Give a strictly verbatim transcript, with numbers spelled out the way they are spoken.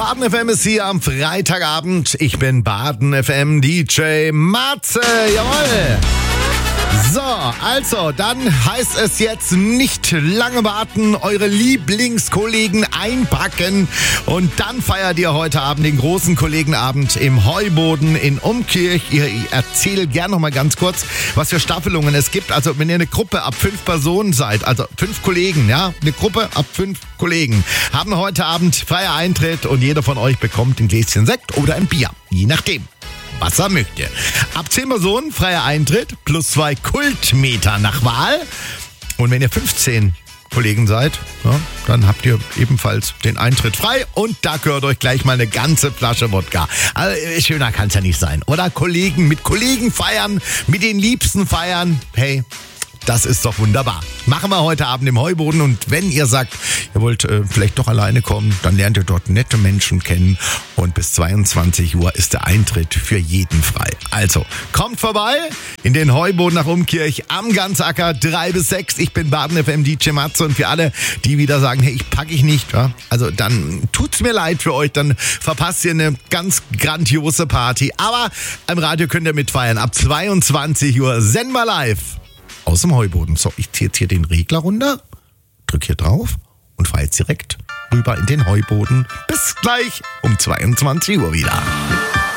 Baden F M ist hier am Freitagabend. Ich bin Baden F M D J Matze. Jawohl. So, also, dann heißt es jetzt nicht lange warten, eure Lieblingskollegen einpacken und dann feiert ihr heute Abend den großen Kollegenabend im Heuboden in Umkirch. Ihr erzählt gerne noch mal ganz kurz, was für Staffelungen es gibt. Also, wenn ihr eine Gruppe ab fünf Personen seid, also fünf Kollegen, ja, eine Gruppe ab fünf Kollegen, haben heute Abend freier Eintritt und jeder von euch bekommt ein Gläschen Sekt oder ein Bier, je nachdem, was er möchte. Ab zehn Personen freier Eintritt plus zwei Kultmeter nach Wahl. Und wenn ihr fünfzehn Kollegen seid, ja, dann habt ihr ebenfalls den Eintritt frei und da gehört euch gleich mal eine ganze Flasche Wodka. Also schöner kann es ja nicht sein, oder? Kollegen mit Kollegen feiern, mit den Liebsten feiern. Hey, das ist doch wunderbar. Machen wir heute Abend im Heuboden und wenn ihr sagt, ihr wollt äh, vielleicht doch alleine kommen, dann lernt ihr dort nette Menschen kennen und bis zweiundzwanzig Uhr ist der Eintritt für jeden frei. Also, kommt vorbei in den Heuboden nach Umkirch am Ganzacker drei bis sechs. Ich bin Baden F M D J Matze und für alle, die wieder sagen, hey, ich packe ich nicht, ja, also dann tut's mir leid für euch, dann verpasst ihr eine ganz grandiose Party. Aber im Radio könnt ihr mitfeiern. Ab zweiundzwanzig Uhr senden wir live aus dem Heuboden. So, ich ziehe jetzt hier den Regler runter, drück hier drauf und fahre jetzt direkt rüber in den Heuboden. Bis gleich um zweiundzwanzig Uhr wieder.